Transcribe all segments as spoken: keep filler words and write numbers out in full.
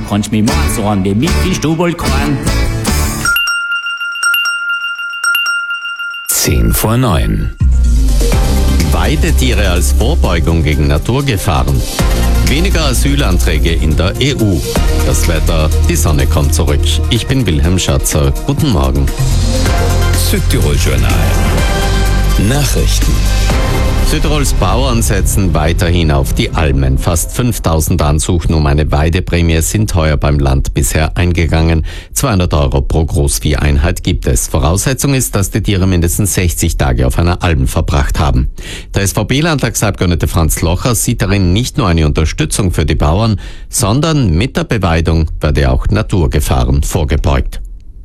kannst mich mal sagen, wie mit bist du wohl kein. Zehn vor neun. Weidetiere als Vorbeugung gegen Naturgefahren. Weniger Asylanträge in der E U. Das Wetter, die Sonne kommt zurück. Ich bin Wilhelm Schatzer. Guten Morgen. Südtirol Journal. Nachrichten. Südtirols Bauern setzen weiterhin auf die Almen. Fast fünftausend Ansuchen um eine Weideprämie sind heuer beim Land bisher eingegangen. zweihundert Euro pro Großvieheinheit gibt es. Voraussetzung ist, dass die Tiere mindestens sechzig Tage auf einer Alm verbracht haben. Der S V B-Landtagsabgeordnete Franz Locher sieht darin nicht nur eine Unterstützung für die Bauern, sondern mit der Beweidung werde auch Naturgefahren vorgebeugt.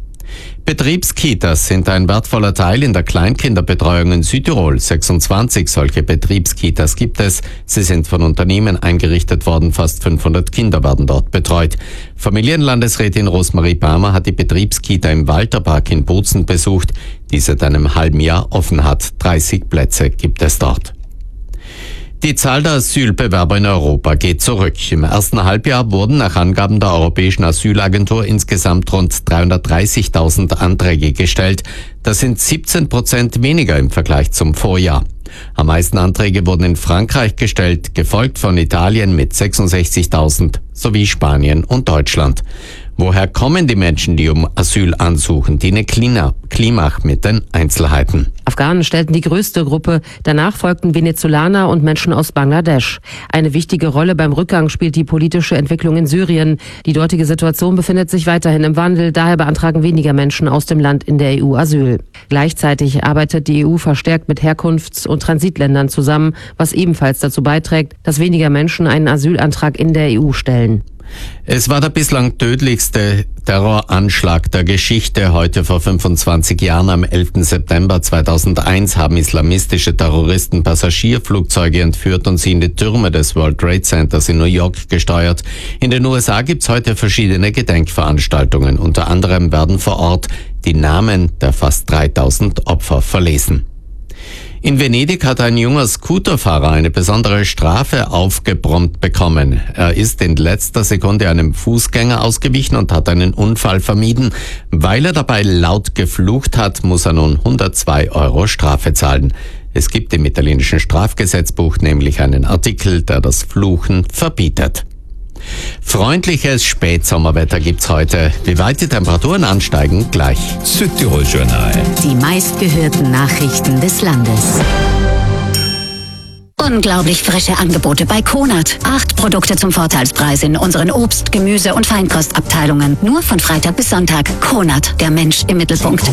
Betriebskitas sind ein wertvoller Teil in der Kleinkinderbetreuung in Südtirol. sechsundzwanzig solche Betriebskitas gibt es. Sie sind von Unternehmen eingerichtet worden. Fast fünfhundert Kinder werden dort betreut. Familienlandesrätin Rosmarie Palmer hat die Betriebskita im Walterpark in Bozen besucht, die seit einem halben Jahr offen hat. dreißig Plätze gibt es dort. Die Zahl der Asylbewerber in Europa geht zurück. Im ersten Halbjahr wurden nach Angaben der Europäischen Asylagentur insgesamt rund dreihundertdreißigtausend Anträge gestellt. Das sind siebzehn Prozent weniger im Vergleich zum Vorjahr. Am meisten Anträge wurden in Frankreich gestellt, gefolgt von Italien mit sechsundsechzigtausend sowie Spanien und Deutschland. Woher kommen die Menschen, die um Asyl ansuchen? Dine Klimach mit den Einzelheiten. Afghanen stellten die größte Gruppe, danach folgten Venezolaner und Menschen aus Bangladesch. Eine wichtige Rolle beim Rückgang spielt die politische Entwicklung in Syrien. Die dortige Situation befindet sich weiterhin im Wandel, daher beantragen weniger Menschen aus dem Land in der E U Asyl. Gleichzeitig arbeitet die E U verstärkt mit Herkunfts- und Transitländern zusammen, was ebenfalls dazu beiträgt, dass weniger Menschen einen Asylantrag in der E U stellen. Es war der bislang tödlichste Terroranschlag der Geschichte. Heute vor fünfundzwanzig Jahren, am elften September zweitausendeins, haben islamistische Terroristen Passagierflugzeuge entführt und sie in die Türme des World Trade Centers in New York gesteuert. In den U S A gibt's heute verschiedene Gedenkveranstaltungen. Unter anderem werden vor Ort die Namen der fast dreitausend Opfer verlesen. In Venedig hat ein junger Scooterfahrer eine besondere Strafe aufgebrummt bekommen. Er ist in letzter Sekunde einem Fußgänger ausgewichen und hat einen Unfall vermieden. Weil er dabei laut geflucht hat, muss er nun hundertzwei Euro Strafe zahlen. Es gibt im italienischen Strafgesetzbuch nämlich einen Artikel, der das Fluchen verbietet. Freundliches Spätsommerwetter gibt's heute. Wie weit die Temperaturen ansteigen, gleich. Südtirol Journal. Die meistgehörten Nachrichten des Landes. Unglaublich frische Angebote bei Konad. Acht Produkte zum Vorteilspreis in unseren Obst-, Gemüse- und Feinkostabteilungen. Nur von Freitag bis Sonntag. Konad, der Mensch im Mittelpunkt.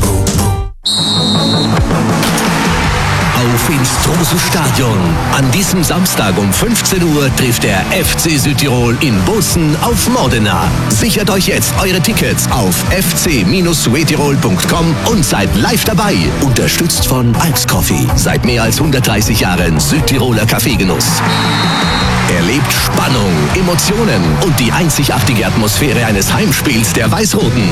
Auf ins große Stadion. An diesem Samstag um fünfzehn Uhr trifft der F C Südtirol in Bozen auf Modena. Sichert euch jetzt eure Tickets auf f c Bindestrich punkt com und seid live dabei. Unterstützt von Alps Coffee. Seit mehr als hundertdreißig Jahren Südtiroler Kaffeegenuss. Erlebt Spannung, Emotionen und die einzigartige Atmosphäre eines Heimspiels der Weiß-Roten.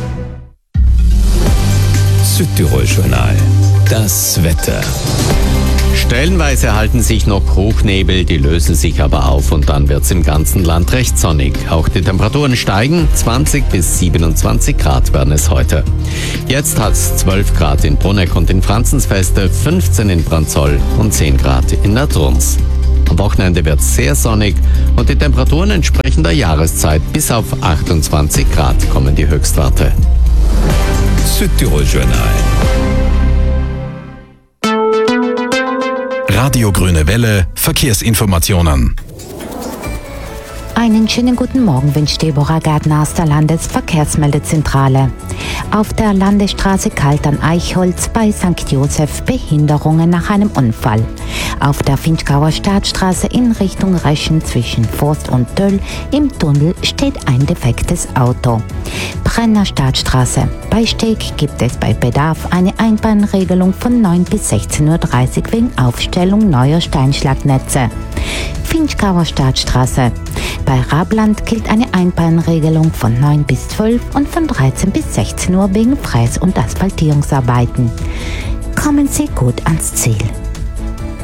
Südtirol Journal. Das Wetter. Stellenweise halten sich noch Hochnebel, die lösen sich aber auf und dann wird's im ganzen Land recht sonnig. Auch die Temperaturen steigen, zwanzig bis siebenundzwanzig Grad werden es heute. Jetzt hat's zwölf Grad in Bruneck und in Franzensfeste, fünfzehn in Branzoll und zehn Grad in Nadruns. Am Wochenende wird's sehr sonnig und die Temperaturen entsprechen der Jahreszeit. Bis auf achtundzwanzig Grad kommen die Höchstwerte. Südtirol Journal. Radio Grüne Welle, Verkehrsinformationen. Einen schönen guten Morgen wünscht Deborah Gärtner aus der Landesverkehrsmeldezentrale. Auf der Landesstraße Kaltern-Eichholz bei Sankt Josef Behinderungen nach einem Unfall. Auf der Vinschgauer Staatsstraße in Richtung Reschen zwischen Forst und Töll im Tunnel steht ein defektes Auto. Brenner Staatsstraße. Bei Steg gibt es bei Bedarf eine Einbahnregelung von neun bis sechzehn Uhr dreißig wegen Aufstellung neuer Steinschlagnetze. Vinschgauer Staatsstraße. Bei Rabland gilt eine Einbahnregelung von neun bis zwölf und von dreizehn bis sechzehn Uhr wegen Fräs- und Asphaltierungsarbeiten. Kommen Sie gut ans Ziel.